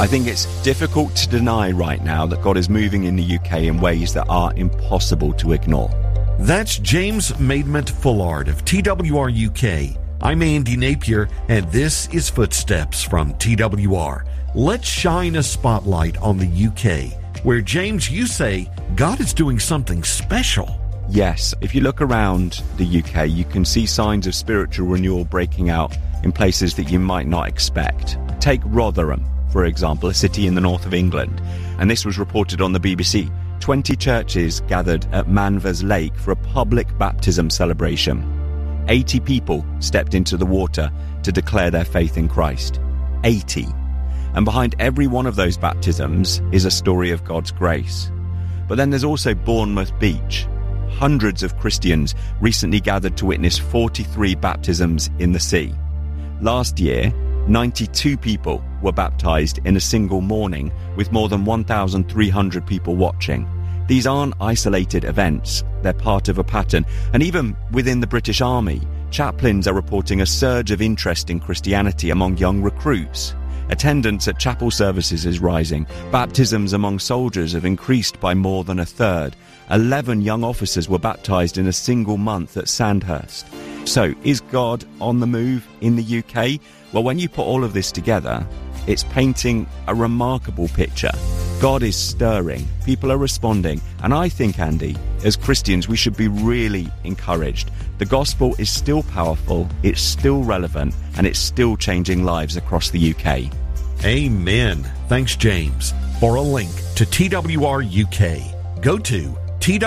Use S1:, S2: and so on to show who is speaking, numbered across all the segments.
S1: I think it's difficult to deny right now that God is moving in the UK in ways that are impossible to ignore.
S2: That's James Maidment-Fullard of TWR UK. I'm Andy Napier, and this is Footsteps from TWR. Let's shine a spotlight on the UK, where, James, you say God is doing something special.
S1: Yes, if you look around the UK, you can see signs of spiritual renewal breaking out in places that you might not expect. Take Rotherham, for example, a city in the north of England, and this was reported on the BBC. 20 churches gathered at Manvers Lake for a public baptism celebration. 80 people stepped into the water to declare their faith in Christ. 80. And behind every one of those baptisms is a story of God's grace. But then there's also Bournemouth Beach. Hundreds of Christians recently gathered to witness 43 baptisms in the sea. Last year, 92 people were baptized in a single morning, with more than 1,300 people watching. These aren't isolated events, they're part of a pattern. And even within the British Army, chaplains are reporting a surge of interest in Christianity among young recruits. Attendance at chapel services is rising. Baptisms among soldiers have increased by more than a third. 11 young officers were baptized in a single month at Sandhurst. So, is God on the move in the UK? Well, when you put all of this together, it's painting a remarkable picture. God is stirring, people are responding, and I think, Andy, as Christians, we should be really encouraged. The gospel is still powerful, it's still relevant, and it's still changing lives across the UK.
S2: Amen. Thanks, James. For a link to TWR UK, go to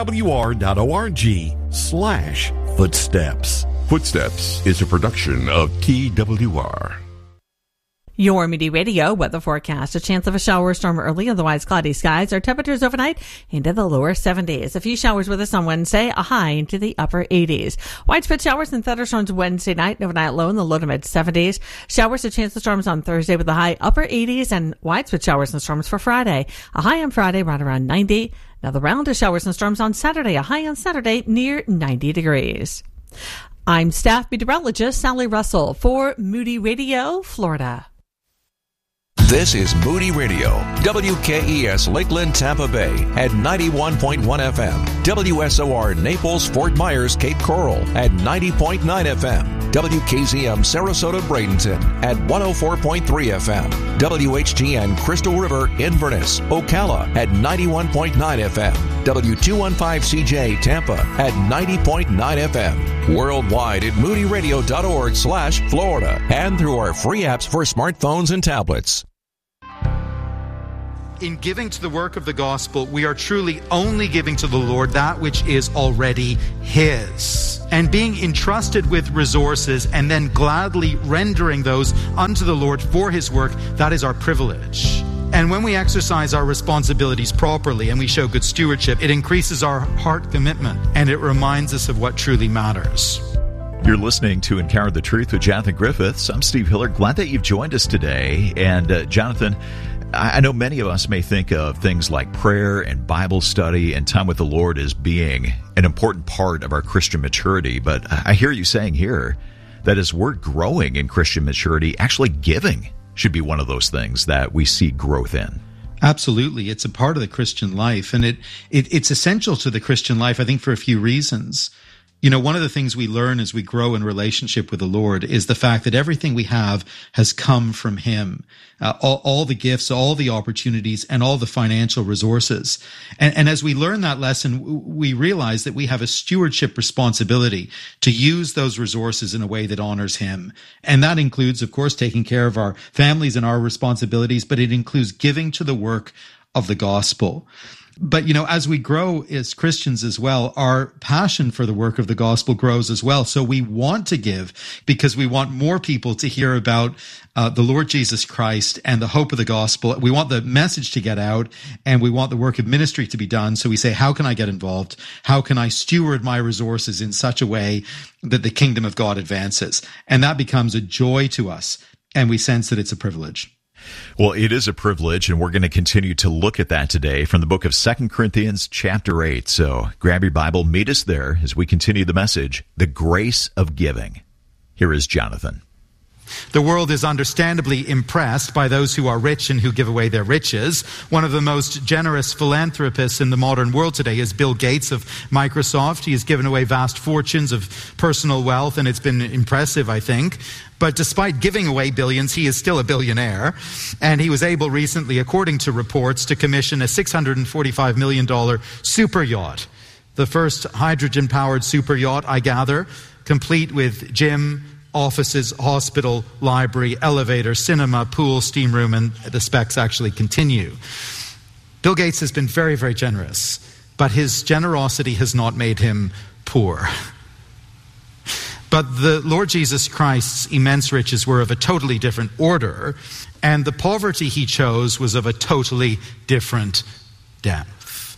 S2: twr.org/footsteps.
S3: Footsteps is a production of TWR.
S4: Your Moody Radio weather forecast. A chance of a shower or storm early, otherwise cloudy skies. Our temperatures overnight into the lower 70s. A few showers with us on Wednesday, a high into the upper 80s. Widespread showers and thunderstorms Wednesday night, overnight low in the low to mid 70s. Showers, a chance of storms on Thursday with a high upper 80s, and widespread showers and storms for Friday. A high on Friday right around 90. Another round of showers and storms on Saturday, a high on Saturday near 90 degrees. I'm staff meteorologist Sally Russell for Moody Radio, Florida.
S5: This is Moody Radio, WKES Lakeland, Tampa Bay at 91.1 FM, WSOR Naples, Fort Myers, Cape Coral at 90.9 FM, WKZM Sarasota, Bradenton at 104.3 FM, WHGN Crystal River, Inverness, Ocala at 91.9 FM, W215CJ Tampa at 90.9 FM, worldwide at moodyradio.org/Florida, and through our free apps for smartphones and tablets.
S6: In giving to the work of the gospel, we are truly only giving to the Lord that which is already His. And being entrusted with resources and then gladly rendering those unto the Lord for His work, that is our privilege. And when we exercise our responsibilities properly and we show good stewardship, it increases our heart commitment and it reminds us of what truly matters.
S7: You're listening to Encounter the Truth with Jonathan Griffiths. I'm Steve Hiller. Glad that you've joined us today. And Jonathan, I know many of us may think of things like prayer and Bible study and time with the Lord as being an important part of our Christian maturity, but I hear you saying here that as we're growing in Christian maturity, actually giving should be one of those things that we see growth in.
S6: Absolutely. It's a part of the Christian life, and it's essential to the Christian life, I think, for a few reasons. You know, one of the things we learn as we grow in relationship with the Lord is the fact that everything we have has come from Him. All the gifts, all the opportunities, and all the financial resources. And as we learn that lesson, we realize that we have a stewardship responsibility to use those resources in a way that honors Him. And that includes, of course, taking care of our families and our responsibilities, but it includes giving to the work of the gospel. But, you know, as we grow as Christians as well, our passion for the work of the gospel grows as well. So we want to give because we want more people to hear about the Lord Jesus Christ and the hope of the gospel. We want the message to get out, and we want the work of ministry to be done. So we say, how can I get involved? How can I steward my resources in such a way that the kingdom of God advances? And that becomes a joy to us, and we sense that it's a privilege.
S7: Well, it is a privilege, and we're going to continue to look at that today from the book of 2 Corinthians chapter 8. So grab your Bible, meet us there as we continue the message, The Grace of Giving. Here is Jonathan.
S6: The world is understandably impressed by those who are rich and who give away their riches. One of the most generous philanthropists in the modern world today is Bill Gates of Microsoft. He has given away vast fortunes of personal wealth, and it's been impressive, I think. But despite giving away billions, he is still a billionaire. And he was able recently, according to reports, to commission a $645 million super yacht. The first hydrogen-powered super yacht, I gather, complete with gym, offices, hospital, library, elevator, cinema, pool, steam room, and the specs actually continue. Bill Gates has been very, very generous, but his generosity has not made him poor. But the Lord Jesus Christ's immense riches were of a totally different order, and the poverty he chose was of a totally different depth.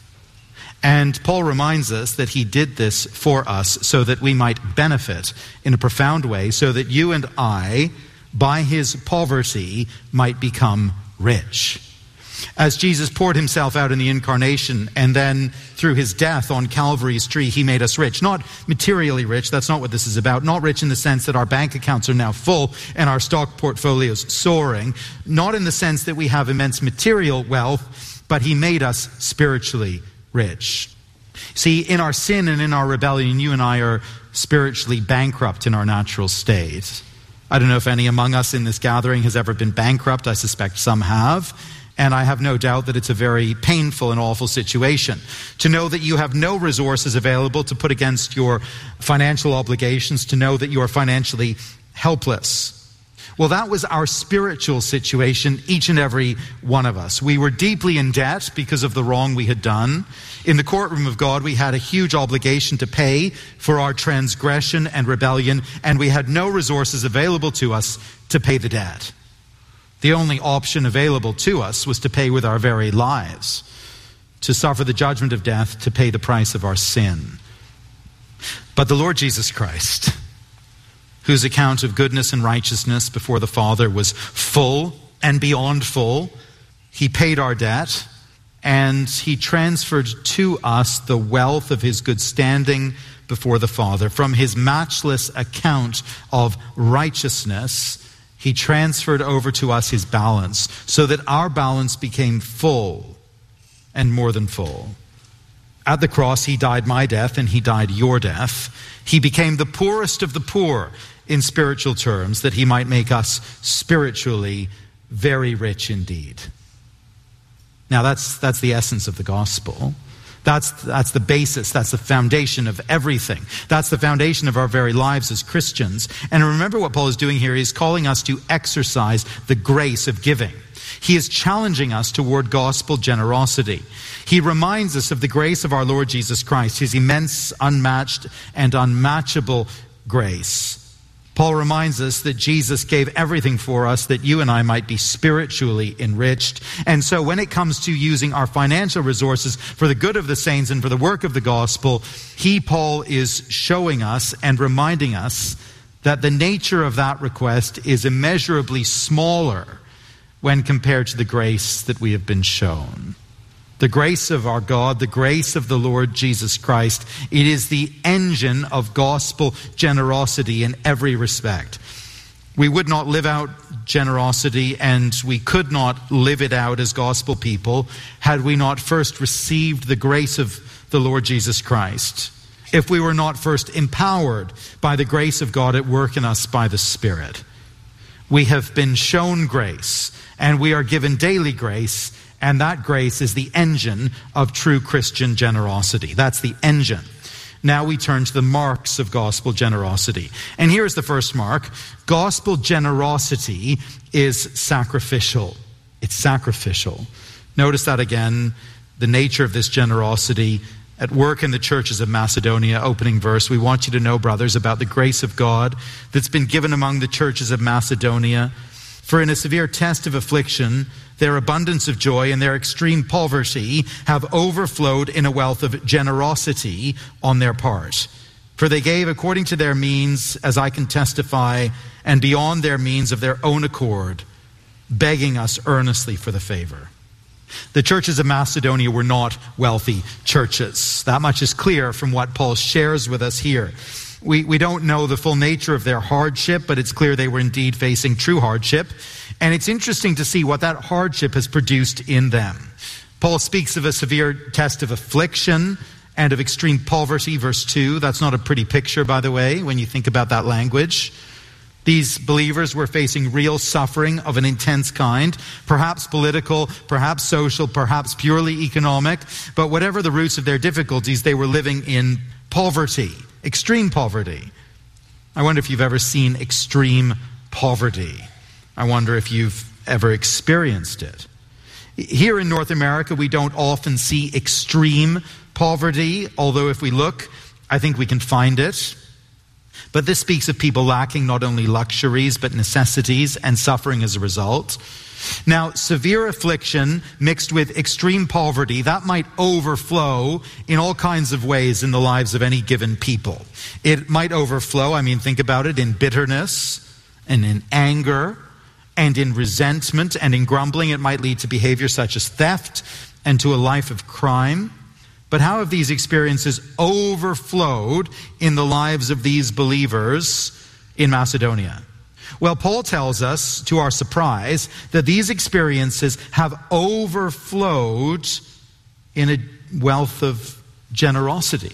S6: And Paul reminds us that he did this for us so that we might benefit in a profound way, so that you and I, by his poverty, might become rich. As Jesus poured himself out in the incarnation, and then through his death on Calvary's tree, he made us rich. Not materially rich, that's not what this is about. Not rich in the sense that our bank accounts are now full and our stock portfolios soaring. Not in the sense that we have immense material wealth, but he made us spiritually rich. See, in our sin and in our rebellion, you and I are spiritually bankrupt in our natural state. I don't know if any among us in this gathering has ever been bankrupt. I suspect some have. And I have no doubt that it's a very painful and awful situation. To know that you have no resources available to put against your financial obligations, to know that you are financially helpless. Well, that was our spiritual situation, each and every one of us. We were deeply in debt because of the wrong we had done. In the courtroom of God, we had a huge obligation to pay for our transgression and rebellion, and we had no resources available to us to pay the debt. The only option available to us was to pay with our very lives, to suffer the judgment of death, to pay the price of our sin. But the Lord Jesus Christ, whose account of goodness and righteousness before the Father was full and beyond full, he paid our debt, and he transferred to us the wealth of his good standing before the Father. From his matchless account of righteousness, he transferred over to us his balance, so that our balance became full and more than full. At the cross, he died my death and he died your death. He became the poorest of the poor in spiritual terms, that he might make us spiritually very rich indeed. Now that's the essence of the gospel. That's the basis, that's the foundation of everything. That's the foundation of our very lives as Christians. And remember what Paul is doing here. He's calling us to exercise the grace of giving. He is challenging us toward gospel generosity. He reminds us of the grace of our Lord Jesus Christ, his immense, unmatched, and unmatchable grace. Paul reminds us that Jesus gave everything for us that you and I might be spiritually enriched. And so when it comes to using our financial resources for the good of the saints and for the work of the gospel, Paul is showing us and reminding us that the nature of that request is immeasurably smaller when compared to the grace that we have been shown. The grace of our God, the grace of the Lord Jesus Christ, it is the engine of gospel generosity in every respect. We would not live out generosity, and we could not live it out as gospel people had we not first received the grace of the Lord Jesus Christ. If we were not first empowered by the grace of God at work in us by the Spirit. We have been shown grace, and we are given daily grace. And that grace is the engine of true Christian generosity. That's the engine. Now we turn to the marks of gospel generosity. And here's the first mark. Gospel generosity is sacrificial. It's sacrificial. Notice that again, the nature of this generosity at work in the churches of Macedonia, opening verse. We want you to know, brothers, about the grace of God that's been given among the churches of Macedonia. For in a severe test of affliction, their abundance of joy and their extreme poverty have overflowed in a wealth of generosity on their part. For they gave according to their means, as I can testify, and beyond their means of their own accord, begging us earnestly for the favor. The churches of Macedonia were not wealthy churches. That much is clear from what Paul shares with us here. We don't know the full nature of their hardship, but it's clear they were indeed facing true hardship. And it's interesting to see what that hardship has produced in them. Paul speaks of a severe test of affliction and of extreme poverty, verse 2. That's not a pretty picture, by the way, when you think about that language. These believers were facing real suffering of an intense kind, perhaps political, perhaps social, perhaps purely economic. But whatever the roots of their difficulties, they were living in poverty, extreme poverty. I wonder if you've ever seen extreme poverty. I wonder if you've ever experienced it. Here in North America, we don't often see extreme poverty, although if we look, I think we can find it. But this speaks of people lacking not only luxuries, but necessities and suffering as a result. Now, severe affliction mixed with extreme poverty, that might overflow in all kinds of ways in the lives of any given people. It might overflow, think about it, in bitterness and in anger and in resentment and in grumbling. It might lead to behavior such as theft and to a life of crime. But how have these experiences overflowed in the lives of these believers in Macedonia? Well, Paul tells us, to our surprise, that these experiences have overflowed in a wealth of generosity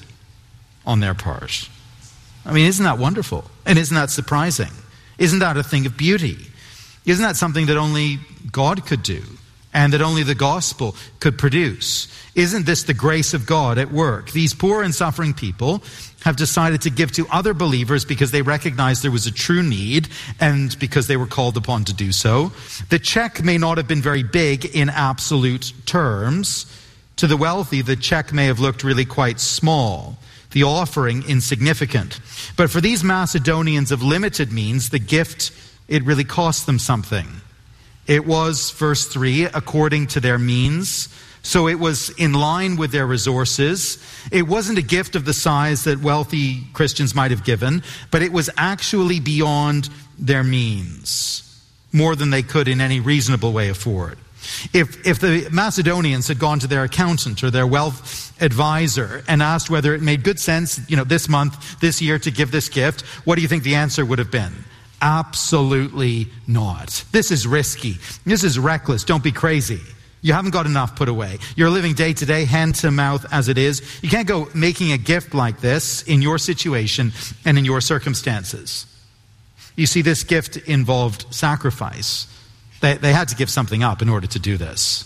S6: on their part. Isn't that wonderful? And isn't that surprising? Isn't that a thing of beauty? Isn't that something that only God could do and that only the gospel could produce? Isn't this the grace of God at work? These poor and suffering people have decided to give to other believers because they recognized there was a true need and because they were called upon to do so. The check may not have been very big in absolute terms. To the wealthy, the check may have looked really quite small, the offering insignificant. But for these Macedonians of limited means, the gift, it really cost them something. It was, verse 3, according to their means. So it was in line with their resources. It wasn't a gift of the size that wealthy Christians might have given, but it was actually beyond their means, more than they could in any reasonable way afford. If the Macedonians had gone to their accountant or their wealth advisor and asked whether it made good sense, this month, this year to give this gift, what do you think the answer would have been? Absolutely not. This is risky. This is reckless. Don't be crazy. You haven't got enough put away. You're living day to day, hand to mouth as it is. You can't go making a gift like this in your situation and in your circumstances. You see, this gift involved sacrifice. They had to give something up in order to do this.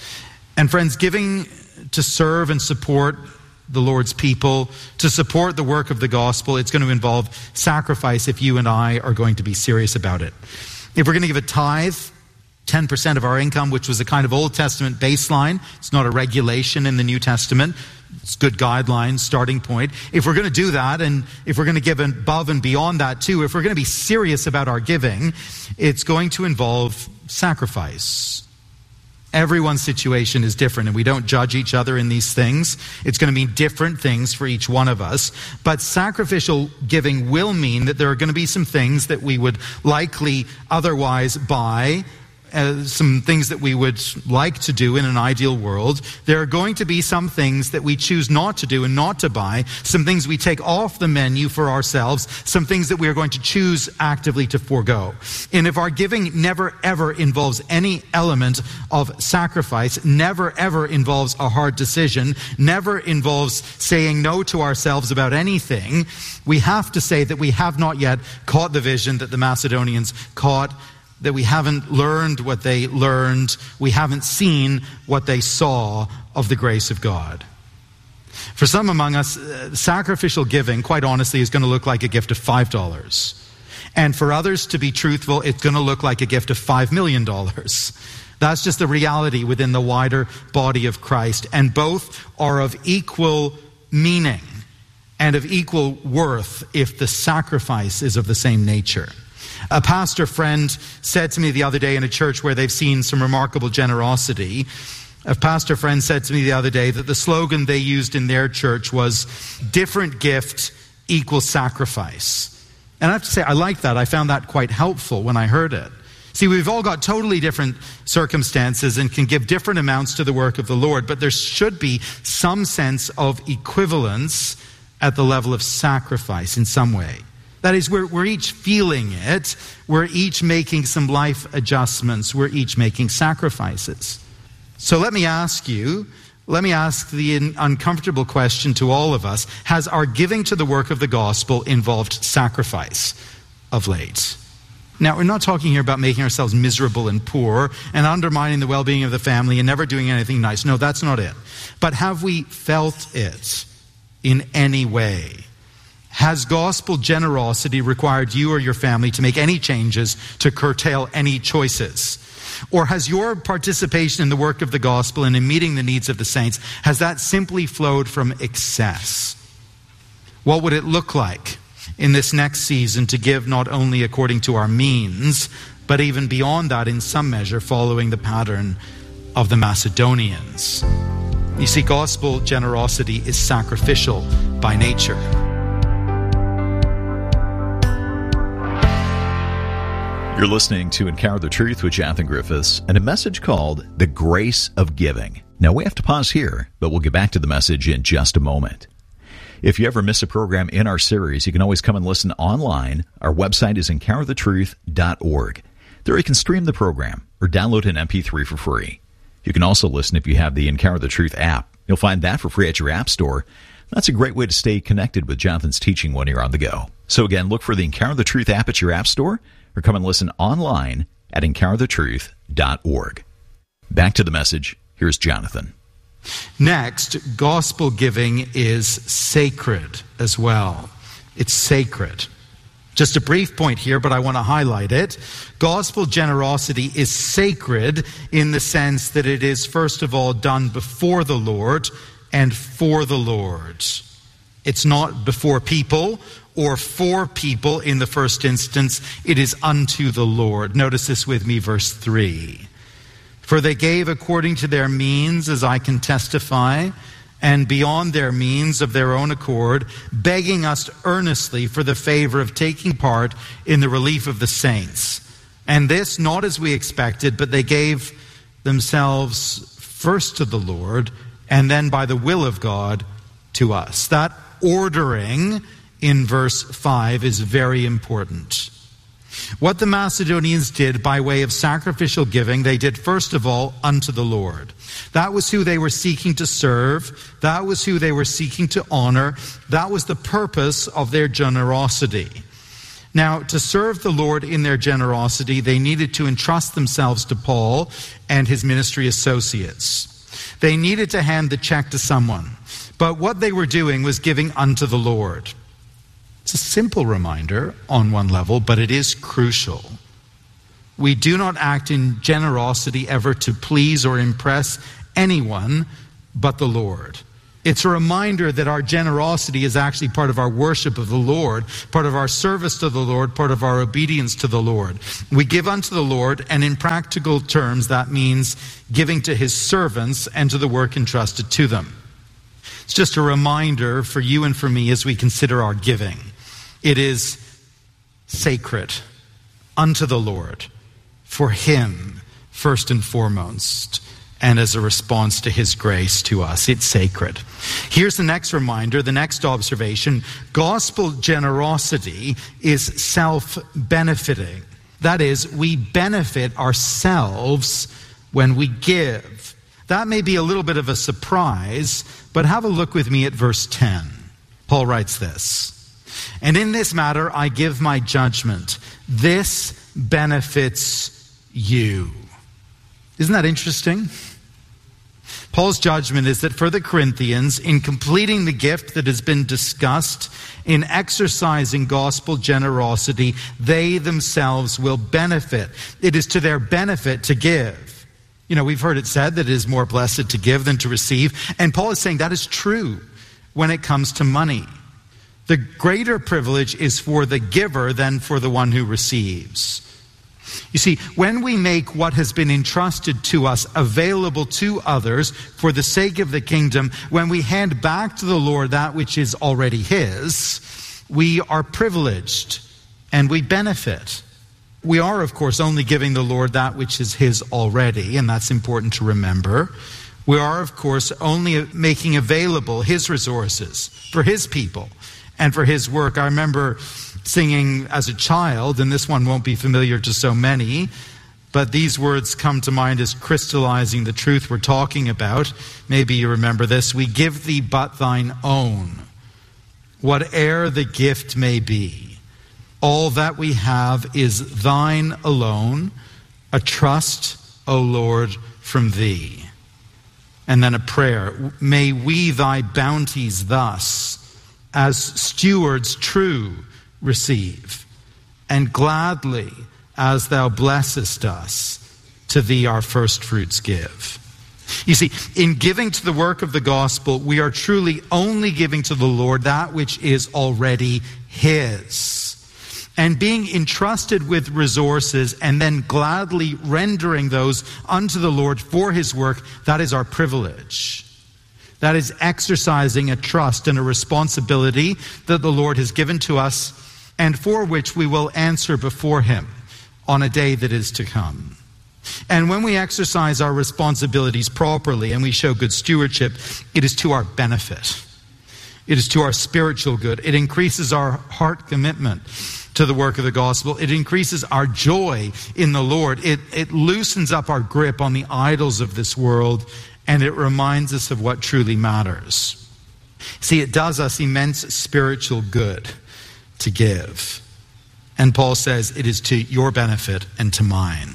S6: And friends, giving to serve and support the Lord's people, to support the work of the gospel, it's going to involve sacrifice if you and I are going to be serious about it. If we're going to give a tithe, 10% of our income, which was a kind of Old Testament baseline. It's not a regulation in the New Testament. It's good guidelines, starting point. If we're going to do that, and if we're going to give above and beyond that too, if we're going to be serious about our giving, it's going to involve sacrifice. Everyone's situation is different, and we don't judge each other in these things. It's going to mean different things for each one of us. But sacrificial giving will mean that there are going to be some things that we would likely otherwise buy, some things that we would like to do in an ideal world. There are going to be some things that we choose not to do and not to buy, some things we take off the menu for ourselves, some things that we are going to choose actively to forego. And if our giving never ever involves any element of sacrifice, never ever involves a hard decision, never involves saying no to ourselves about anything, we have to say that we have not yet caught the vision that the Macedonians caught, that we haven't learned what they learned, we haven't seen what they saw of the grace of God. For some among us, sacrificial giving, quite honestly, is going to look like a gift of $5. And for others, to be truthful, it's going to look like a gift of $5 million. That's just the reality within the wider body of Christ. And both are of equal meaning and of equal worth if the sacrifice is of the same nature. A pastor friend said to me the other day in a church where they've seen some remarkable generosity, a pastor friend said to me the other day that the slogan they used in their church was, different gift equals sacrifice. And I have to say, I like that. I found that quite helpful when I heard it. See, we've all got totally different circumstances and can give different amounts to the work of the Lord, but there should be some sense of equivalence at the level of sacrifice in some way. That is, we're each feeling it. We're each making some life adjustments. We're each making sacrifices. So let me ask the uncomfortable question to all of us. Has our giving to the work of the gospel involved sacrifice of late? Now, we're not talking here about making ourselves miserable and poor and undermining the well-being of the family and never doing anything nice. No, that's not it. But have we felt it in any way? Has gospel generosity required you or your family to make any changes to curtail any choices? Or has your participation in the work of the gospel and in meeting the needs of the saints, has that simply flowed from excess? What would it look like in this next season to give not only according to our means, but even beyond that in some measure, following the pattern of the Macedonians? You see, gospel generosity is sacrificial by nature.
S7: You're listening to Encounter the Truth with Jonathan Griffiths and a message called The Grace of Giving. Now, we have to pause here, but we'll get back to the message in just a moment. If you ever miss a program in our series, you can always come and listen online. Our website is encounterthetruth.org. There you can stream the program or download an MP3 for free. You can also listen if you have the Encounter the Truth app. You'll find that for free at your app store. That's a great way to stay connected with Jonathan's teaching when you're on the go. So again, look for the Encounter the Truth app at your app store, or come and listen online at encounterthetruth.org. Back to the message. Here's Jonathan.
S6: Next, gospel giving is sacred as well. It's sacred. Just a brief point here, but I want to highlight it. Gospel generosity is sacred in the sense that it is, first of all, done before the Lord and for the Lord. It's not before people or for people in the first instance. It is unto the Lord. Notice this with me, verse 3. For they gave according to their means, as I can testify, and beyond their means of their own accord, begging us earnestly for the favor of taking part in the relief of the saints. And this not as we expected, but they gave themselves first to the Lord, and then by the will of God to us. That ordering in verse 5 is very important. What the Macedonians did by way of sacrificial giving, they did first of all unto the Lord. That was who they were seeking to serve. That was who they were seeking to honor. That was the purpose of their generosity. Now, to serve the Lord in their generosity, they needed to entrust themselves to Paul and his ministry associates. They needed to hand the check to someone. But what they were doing was giving unto the Lord. It's a simple reminder on one level, but it is crucial. We do not act in generosity ever to please or impress anyone but the Lord. It's a reminder that our generosity is actually part of our worship of the Lord, part of our service to the Lord, part of our obedience to the Lord. We give unto the Lord, and in practical terms, that means giving to his servants and to the work entrusted to them. It's just a reminder for you and for me as we consider our giving. It is sacred unto the Lord, for him first and foremost, and as a response to his grace to us. It's sacred. Here's the next reminder, the next observation. Gospel generosity is self-benefiting. That is, we benefit ourselves when we give. That may be a little bit of a surprise, but have a look with me at verse 10. Paul writes this, "And in this matter I give my judgment. This benefits you." Isn't that interesting? Paul's judgment is that for the Corinthians, in completing the gift that has been discussed, in exercising gospel generosity, they themselves will benefit. It is to their benefit to give. You know, we've heard it said that it is more blessed to give than to receive. And Paul is saying that is true when it comes to money. The greater privilege is for the giver than for the one who receives. You see, when we make what has been entrusted to us available to others for the sake of the kingdom, when we hand back to the Lord that which is already his, we are privileged and we benefit. We are, of course, only giving the Lord that which is his already, and that's important to remember. We are, of course, only making available his resources for his people and for his work. I remember singing as a child, and this one won't be familiar to so many, but these words come to mind as crystallizing the truth we're talking about. Maybe you remember this. We give thee but thine own, whate'er the gift may be. All that we have is thine alone, a trust, O Lord, from thee. And then a prayer. May we thy bounties thus, as stewards true, receive, and gladly, as thou blessest us, to thee our first fruits give. You see, in giving to the work of the gospel, we are truly only giving to the Lord that which is already his. And being entrusted with resources and then gladly rendering those unto the Lord for his work, that is our privilege. That is exercising a trust and a responsibility that the Lord has given to us and for which we will answer before him on a day that is to come. And when we exercise our responsibilities properly and we show good stewardship, it is to our benefit. It is to our spiritual good. It increases our heart commitment to the work of the gospel. It increases our joy in the Lord. It loosens up our grip on the idols of this world, and it reminds us of what truly matters. See, it does us immense spiritual good to give. And Paul says it is to your benefit and to mine.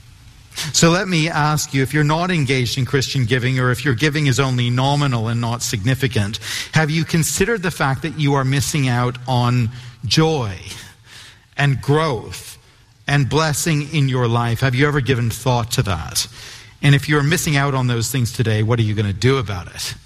S6: So let me ask you, if you're not engaged in Christian giving, or if your giving is only nominal and not significant, have you considered the fact that you are missing out on joy and growth and blessing in your life? Have you ever given thought to that? And if you're missing out on those things today, what are you going to do about it?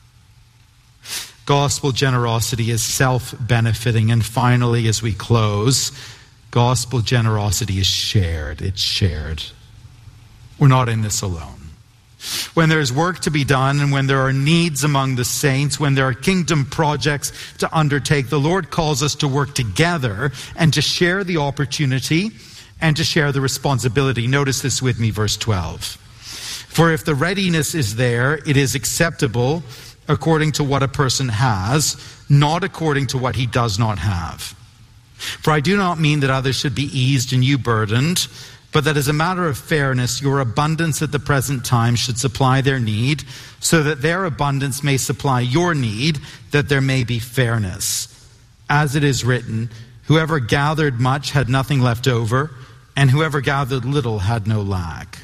S6: Gospel generosity is self-benefiting. And finally, as we close, gospel generosity is shared. It's shared. We're not in this alone. When there's work to be done and when there are needs among the saints, when there are kingdom projects to undertake, the Lord calls us to work together and to share the opportunity and to share the responsibility. Notice this with me, verse 12. For if the readiness is there, it is acceptable according to what a person has, not according to what he does not have. For I do not mean that others should be eased and you burdened, but that as a matter of fairness, your abundance at the present time should supply their need, so that their abundance may supply your need, that there may be fairness. As it is written, whoever gathered much had nothing left over, and whoever gathered little had no lack.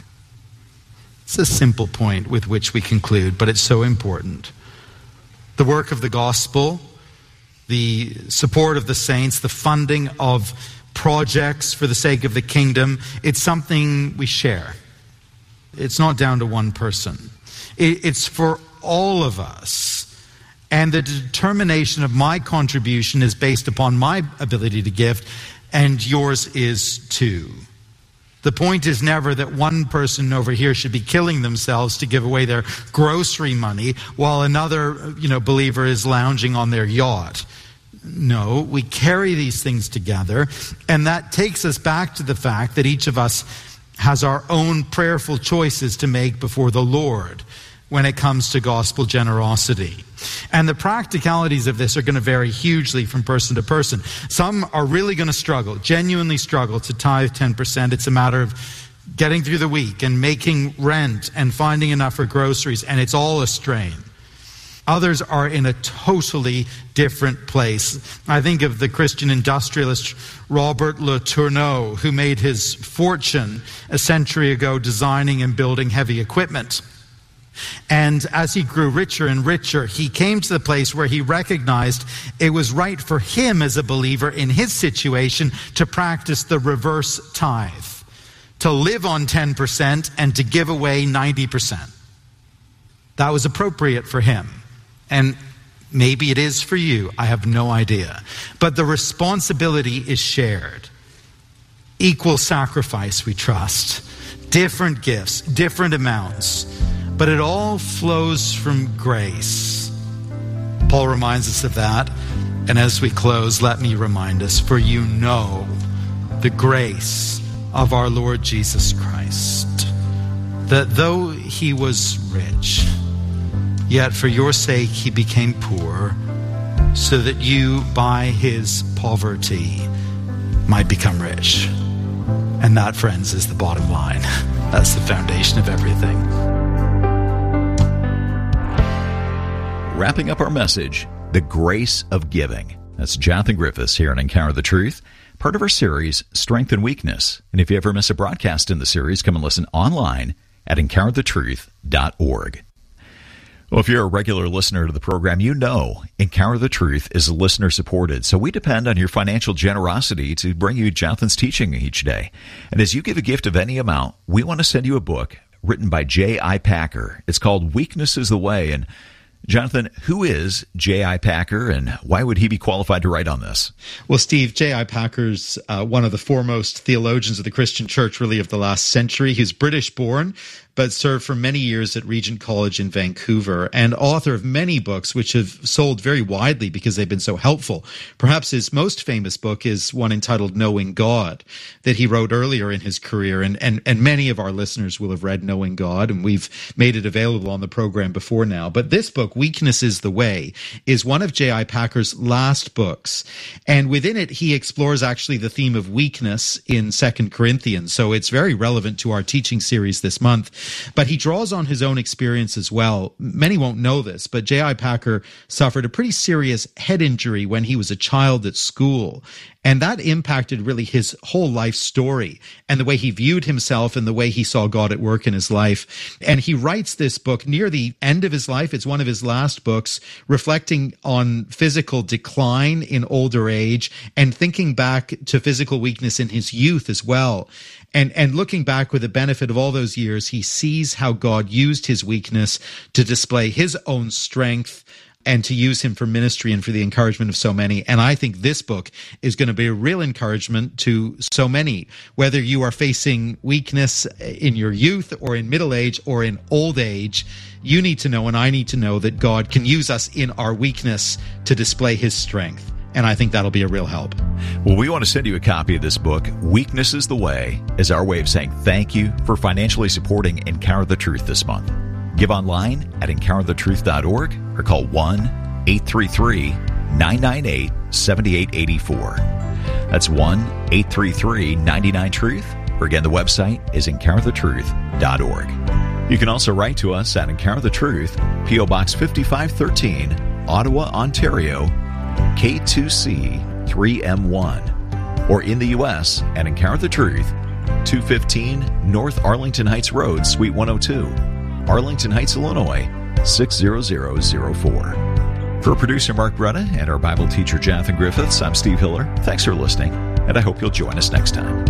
S6: It's a simple point with which we conclude, but it's so important. The work of the gospel, the support of the saints, the funding of projects for the sake of the kingdom, it's something we share. It's not down to one person. It's for all of us. And the determination of my contribution is based upon my ability to give, and yours is too. The point is never that one person over here should be killing themselves to give away their grocery money while another, believer is lounging on their yacht. No, we carry these things together, and that takes us back to the fact that each of us has our own prayerful choices to make before the Lord when it comes to gospel generosity. And the practicalities of this are going to vary hugely from person to person. Some are really going to struggle, genuinely struggle to tithe 10%. It's a matter of getting through the week and making rent and finding enough for groceries, and it's all a strain. Others are in a totally different place. I think of the Christian industrialist Robert Le Tourneau, who made his fortune a century ago designing and building heavy equipment. And as he grew richer and richer, he came to the place where he recognized it was right for him as a believer in his situation to practice the reverse tithe, to live on 10% and to give away 90%. That was appropriate for him. And maybe it is for you. I have no idea. But the responsibility is shared. Equal sacrifice, we trust. Different gifts, different amounts. But it all flows from grace. Paul reminds us of that. And as we close, let me remind us, for you know the grace of our Lord Jesus Christ. that though he was rich, yet for your sake he became poor, so that you by his poverty might become rich. And that, friends, is the bottom line. That's the foundation of everything.
S7: Wrapping up our message, the grace of giving. That's Jonathan Griffiths here on Encounter the Truth, part of our series, Strength and Weakness. And if you ever miss a broadcast in the series, come and listen online at encounterthetruth.org. Well, if you're a regular listener to the program, you know Encounter the Truth is listener-supported, so we depend on your financial generosity to bring you Jonathan's teaching each day. And as you give a gift of any amount, we want to send you a book written by J.I. Packer. It's called Weakness is the Way. And Jonathan, who is J.I. Packer, and why would he be qualified to write on this?
S6: Well, Steve, J.I. Packer's one of the foremost theologians of the Christian church, really, of the last century. He's British-born, but served for many years at Regent College in Vancouver, and author of many books which have sold very widely because they've been so helpful. Perhaps his most famous book is one entitled Knowing God, that he wrote earlier in his career, and many of our listeners will have read Knowing God, and we've made it available on the program before now. But this book, Weakness is the Way, is one of J.I. Packer's last books, and within it he explores actually the theme of weakness in 2 Corinthians, so it's very relevant to our teaching series this month. But he draws on his own experience as well. Many won't know this, but J.I. Packer suffered a pretty serious head injury when he was a child at school. And that impacted really his whole life story and the way he viewed himself and the way he saw God at work in his life. And he writes this book near the end of his life. It's one of his last books, reflecting on physical decline in older age and thinking back to physical weakness in his youth as well. And looking back with the benefit of all those years, he sees how God used his weakness to display his own strength and to use him for ministry and for the encouragement of so many. And I think this book is going to be a real encouragement to so many, whether you are facing weakness in your youth or in middle age or in old age. You need to know, and I need to know, that God can use us in our weakness to display his strength. And I think that'll be a real help.
S7: Well, we want to send you a copy of this book, Weakness is the Way, as our way of saying thank you for financially supporting Encounter the Truth this month. Give online at encounterthetruth.org or call 1-833-998-7884. That's 1-833-99-TRUTH. Or again, the website is encounterthetruth.org. You can also write to us at Encounter the Truth, P.O. Box 5513, Ottawa, Ontario, K2C 3M1, or in the U.S. at Encounter the Truth, 215 North Arlington Heights Road, Suite 102, Arlington Heights, Illinois, 60004. For producer Mark Bretta and our Bible teacher Jonathan Griffiths, I'm Steve Hiller. Thanks for listening, and I hope you'll join us next time.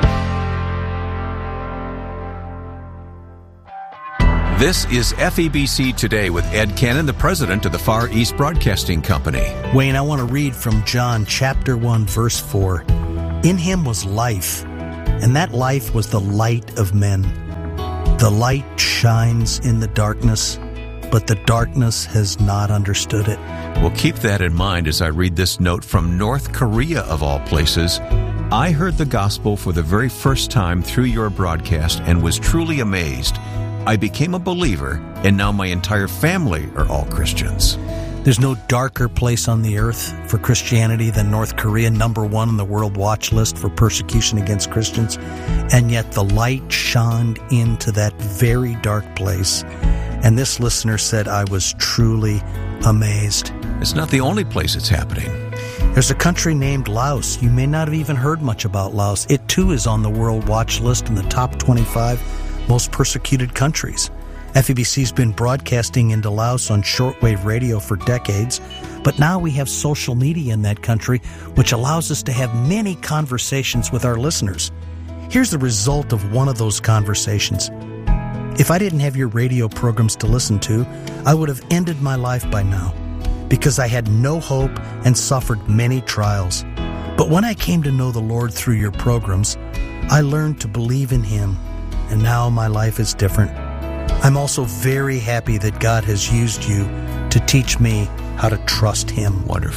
S5: This is FEBC Today with Ed Cannon, the president of the Far East Broadcasting Company.
S8: Wayne, I want to read from John chapter 1, verse 4. In him was life, and that life was the light of men. The light shines in the darkness, but the darkness has not understood it.
S5: Well, keep that in mind as I read this note from North Korea, of all places. I heard the gospel for the very first time through your broadcast and was truly amazed. I became a believer, and now my entire family are all Christians.
S8: There's no darker place on the earth for Christianity than North Korea, number one on the World Watch list for persecution against Christians. And yet the light shone into that very dark place. And this listener said, I was truly amazed.
S5: It's not the only place it's happening.
S8: There's a country named Laos. You may not have even heard much about Laos. It too is on the World Watch list in the top 25 most persecuted countries. FEBC's been broadcasting into Laos on shortwave radio for decades, but now we have social media in that country, which allows us to have many conversations with our listeners. Here's the result of one of those conversations. If I didn't have your radio programs to listen to, I would have ended my life by now, because I had no hope and suffered many trials. But when I came to know the Lord through your programs, I learned to believe in Him, and now my life is different. I'm also very happy that God has used you to teach me how to trust Him.
S5: Wonderful.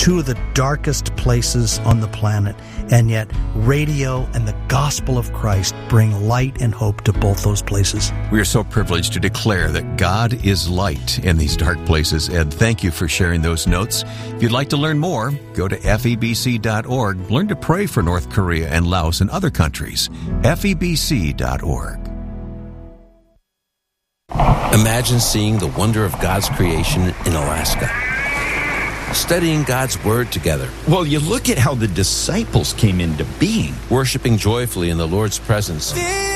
S8: two of the darkest places on the planet, and yet radio and the gospel of Christ bring light and hope to both those places.
S7: We are so privileged to declare that God is light in these dark places, and thank you for sharing those notes. If you'd like to learn more, go to febc.org. Learn to pray for North Korea and Laos and other countries. febc.org.
S9: Imagine seeing the wonder of God's creation in Alaska. Studying God's Word together.
S10: Well, you look at how the disciples came into being.
S9: Worshiping joyfully in the Lord's presence.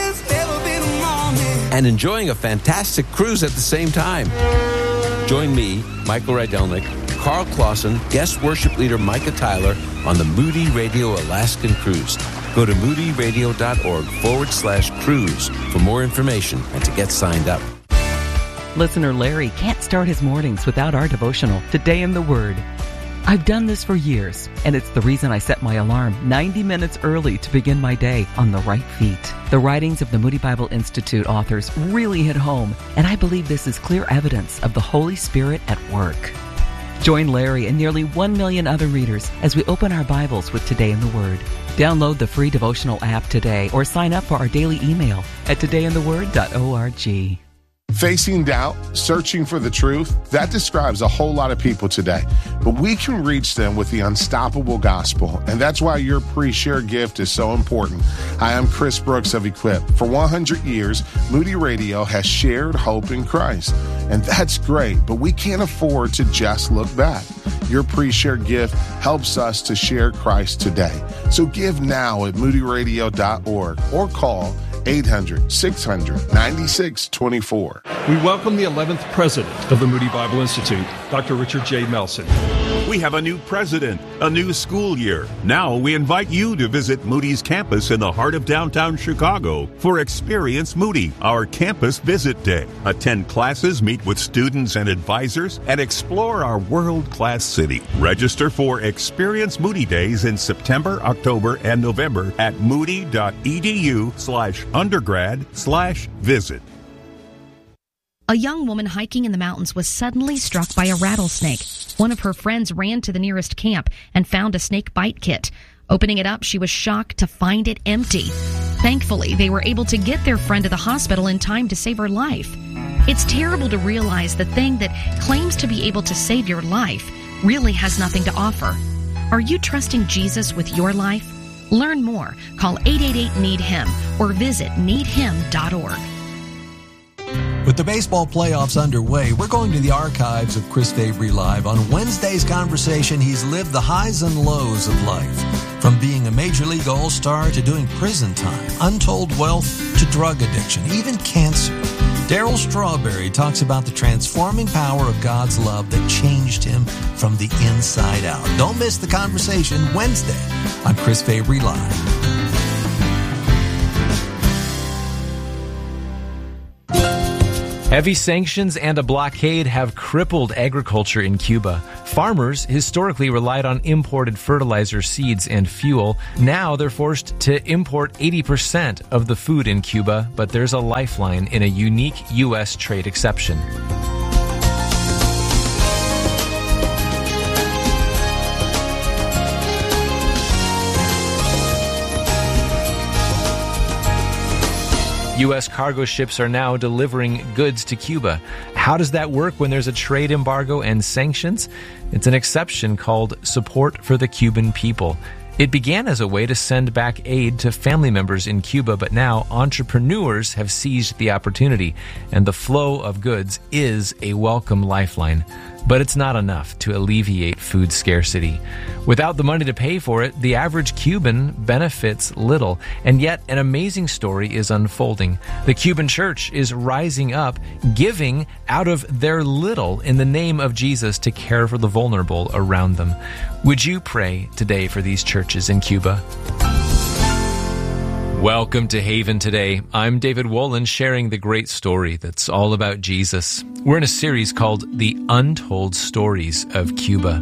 S9: And enjoying a fantastic cruise at the same time. Join me, Michael Rydelnik, Carl Clausen, guest worship leader Micah Tyler on the Moody Radio Alaskan Cruise. Go to moodyradio.org/cruise for more information and to get signed up.
S11: Listener Larry can't start his mornings without our devotional, Today in the Word. I've done this for years, and it's the reason I set my alarm 90 minutes early to begin my day on the right feet. The writings of the Moody Bible Institute authors really hit home, and I believe this is clear evidence of the Holy Spirit at work. Join Larry and nearly 1 million other readers as we open our Bibles with Today in the Word. Download the free devotional app today or sign up for our daily email at todayintheword.org.
S12: Facing doubt, searching for the truth, that describes a whole lot of people today. But we can reach them with the unstoppable gospel, and that's why your pre-share gift is so important. Hi, I'm Chris Brooks of Equip. For 100 years, Moody Radio has shared hope in Christ, and that's great, but we can't afford to just look back. Your pre-share gift helps us to share Christ today. So give now at moodyradio.org or call 800-600-9624.
S13: We welcome the 11th president of the Moody Bible Institute, Dr. Richard J. Melson.
S14: We have a new president, a new school year. Now we invite you to visit Moody's campus in the heart of downtown Chicago for Experience Moody, our campus visit day. Attend classes, meet with students and advisors, and explore our world-class city. Register for Experience Moody Days in September, October, and November at moody.edu/undergrad/visit.
S15: A young woman hiking in the mountains was suddenly struck by a rattlesnake. One of her friends ran to the nearest camp and found a snake bite kit. Opening it up, she was shocked to find it empty. Thankfully, they were able to get their friend to the hospital in time to save her life. It's terrible to realize the thing that claims to be able to save your life really has nothing to offer. Are you trusting Jesus with your life? Learn more. Call 888-NEED-HIM or visit needhim.org.
S16: With the baseball playoffs underway, we're going to the archives of Chris Fabry Live. On Wednesday's conversation, he's lived the highs and lows of life. From being a Major League All-Star to doing prison time, untold wealth to drug addiction, even cancer. Darryl Strawberry talks about the transforming power of God's love that changed him from the inside out. Don't miss the conversation Wednesday on Chris Fabry Live.
S17: Heavy sanctions and a blockade have crippled agriculture in Cuba. Farmers historically relied on imported fertilizer, seeds, and fuel. Now they're forced to import 80% of the food in Cuba, but there's a lifeline in a unique U.S. trade exception. U.S. cargo ships are now delivering goods to Cuba. How does that work when there's a trade embargo and sanctions? It's an exception called Support for the Cuban People. It began as a way to send back aid to family members in Cuba, but now entrepreneurs have seized the opportunity, and the flow of goods is a welcome lifeline. But it's not enough to alleviate food scarcity. Without the money to pay for it, the average Cuban benefits little, and yet an amazing story is unfolding. The Cuban church is rising up, giving out of their little in the name of Jesus to care for the vulnerable around them. Would you pray today for these churches in Cuba? Welcome to Haven Today. I'm David Wolin, sharing the great story that's all about Jesus. We're in a series called The Untold Stories of Cuba.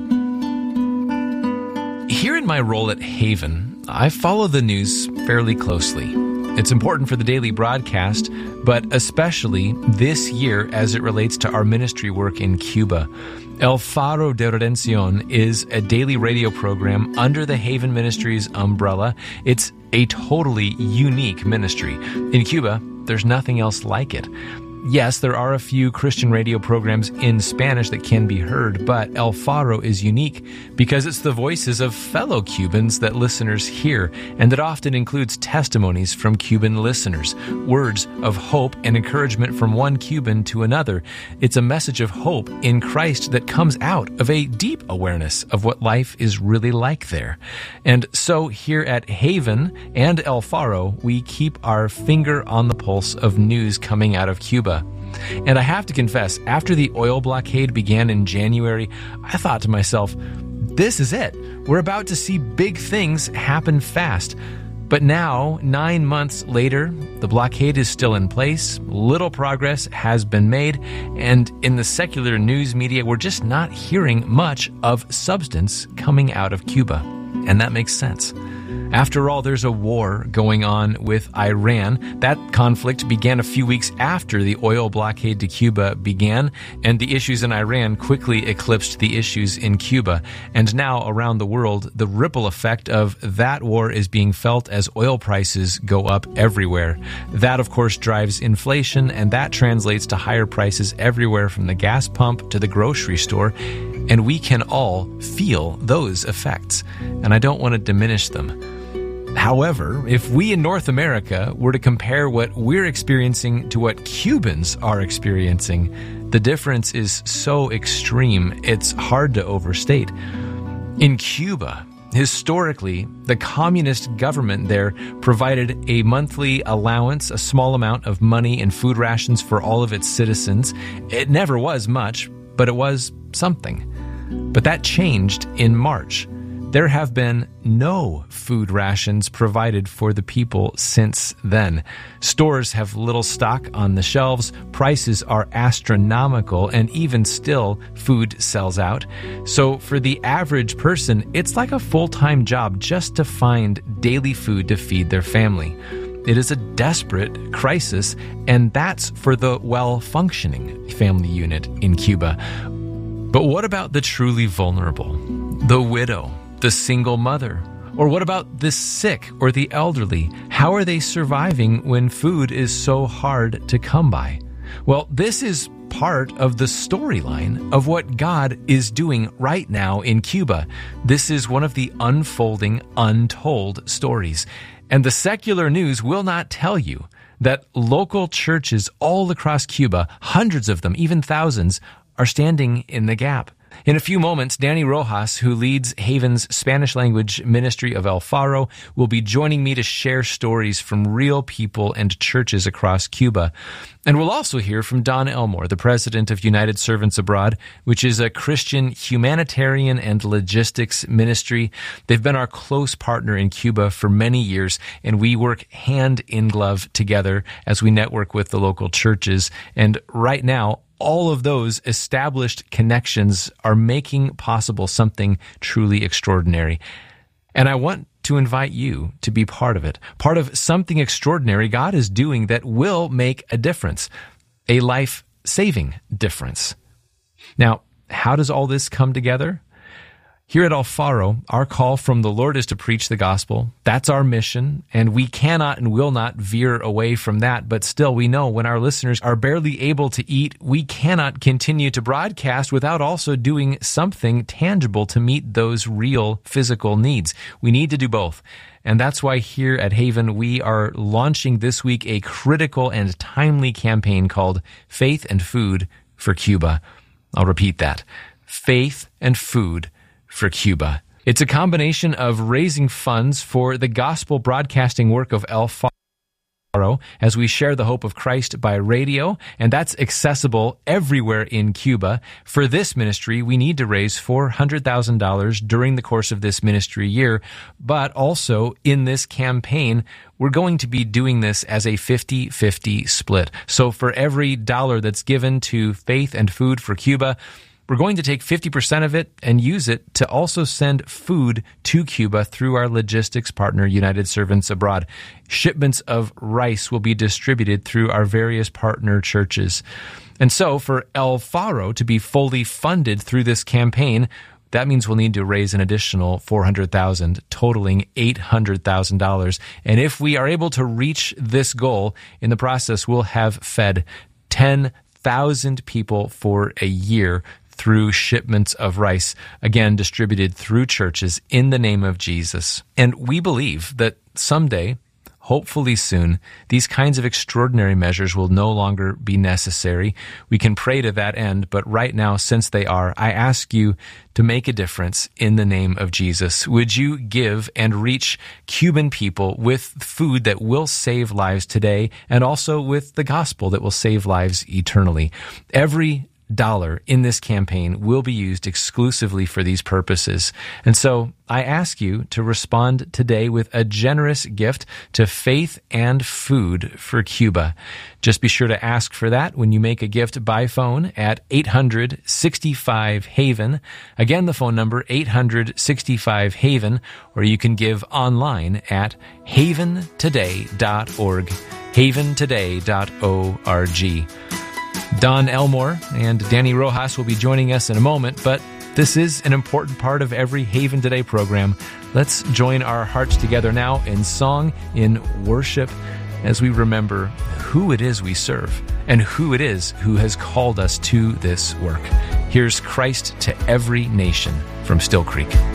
S17: Here in my role at Haven, I follow the news fairly closely. It's important for the daily broadcast, but especially this year as it relates to our ministry work in Cuba. El Faro de Redención is a daily radio program under the Haven Ministries umbrella. It's a totally unique ministry. In Cuba, there's nothing else like it. Yes, there are a few Christian radio programs in Spanish that can be heard, but El Faro is unique because it's the voices of fellow Cubans that listeners hear, and that often includes testimonies from Cuban listeners, words of hope and encouragement from one Cuban to another. It's a message of hope in Christ that comes out of a deep awareness of what life is really like there. And so here at Haven and El Faro, we keep our finger on the pulse of news coming out of Cuba. And I have to confess, after the oil blockade began in January, I thought to myself, this is it. We're about to see big things happen fast. But now, 9 months later, the blockade is still in place, little progress has been made, and in the secular news media, we're just not hearing much of substance coming out of Cuba. And that makes sense. After all, there's a war going on with Iran. That conflict began a few weeks after the oil blockade to Cuba began, and the issues in Iran quickly eclipsed the issues in Cuba. And now, around the world, the ripple effect of that war is being felt as oil prices go up everywhere. That, of course, drives inflation, and that translates to higher prices everywhere from the gas pump to the grocery store. And we can all feel those effects, and I don't want to diminish them. However, if we in North America were to compare what we're experiencing to what Cubans are experiencing, the difference is so extreme, it's hard to overstate. In Cuba, historically, the communist government there provided a monthly allowance, a small amount of money and food rations for all of its citizens. It never was much, but it was something. But that changed in March. There have been no food rations provided for the people since then. Stores have little stock on the shelves, prices are astronomical, and even still, food sells out. So for the average person, it's like a full-time job just to find daily food to feed their family. It is a desperate crisis, and that's for the well-functioning family unit in Cuba. But what about the truly vulnerable, the widow, the single mother? Or what about the sick or the elderly? How are they surviving when food is so hard to come by? Well, this is part of the storyline of what God is doing right now in Cuba. This is one of the unfolding, untold stories. And the secular news will not tell you that local churches all across Cuba, hundreds of them, even thousands, are standing in the gap. In a few moments, Danny Rojas, who leads Haven's Spanish-language ministry of El Faro, will be joining me to share stories from real people and churches across Cuba. And we'll also hear from Don Elmore, the president of United Servants Abroad, which is a Christian humanitarian and logistics ministry. They've been our close partner in Cuba for many years, and we work hand in glove together as we network with the local churches. And right now, all of those established connections are making possible something truly extraordinary. And I want to invite you to be part of it, part of something extraordinary God is doing that will make a difference, a life-saving difference. Now, how does all this come together? Here at El Faro, our call from the Lord is to preach the gospel. That's our mission, and we cannot and will not veer away from that. But still, we know when our listeners are barely able to eat, we cannot continue to broadcast without also doing something tangible to meet those real physical needs. We need to do both. And that's why here at Haven, we are launching this week a critical and timely campaign called Faith and Food for Cuba. I'll repeat that. Faith and Food for Cuba. It's a combination of raising funds for the gospel broadcasting work of El Faro as we share the hope of Christ by radio, and that's accessible everywhere in Cuba. For this ministry, we need to raise $400,000 during the course of this ministry year, but also in this campaign, we're going to be doing this as a 50-50 split. So for every dollar that's given to Faith and Food for Cuba, we're going to take 50% of it and use it to also send food to Cuba through our logistics partner, United Servants Abroad. Shipments of rice will be distributed through our various partner churches. And so for El Faro to be fully funded through this campaign, that means we'll need to raise an additional $400,000, totaling $800,000. And if we are able to reach this goal, in the process, we'll have fed 10,000 people for a year through shipments of rice, again, distributed through churches in the name of Jesus. And we believe that someday, hopefully soon, these kinds of extraordinary measures will no longer be necessary. We can pray to that end, but right now, since they are, I ask you to make a difference in the name of Jesus. Would you give and reach Cuban people with food that will save lives today, and also with the gospel that will save lives eternally? Every dollar in this campaign will be used exclusively for these purposes. And so I ask you to respond today with a generous gift to Faith and Food for Cuba. Just be sure to ask for that when you make a gift by phone at 800-65-HAVEN. Again, the phone number 800-65-HAVEN, or you can give online at haventoday.org, haventoday.org. Don Elmore and Danny Rojas will be joining us in a moment, but this is an important part of every Haven Today program. Let's join our hearts together now in song, in worship, as we remember who it is we serve and who it is who has called us to this work. Here's Christ to Every Nation from Still Creek.